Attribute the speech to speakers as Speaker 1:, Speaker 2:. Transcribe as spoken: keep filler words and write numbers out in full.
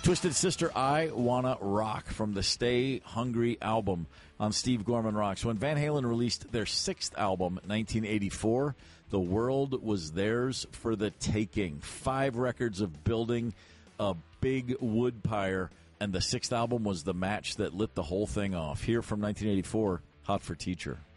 Speaker 1: Twisted Sister, I Wanna Rock from the Stay Hungry album on Steve Gorman Rocks. When Van Halen released their sixth album, nineteen eighty-four, the world was theirs for the taking. Five records of building a big wood pyre, and the sixth album was the match that lit the whole thing off. Here from nineteen eighty-four, Hot for Teacher.